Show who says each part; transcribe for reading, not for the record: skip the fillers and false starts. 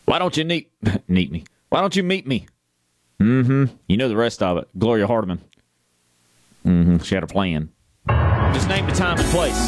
Speaker 1: Why don't you meet me? Why don't you meet me? You know the rest of it. Gloria Hardiman. She had a plan. Just name the time and place.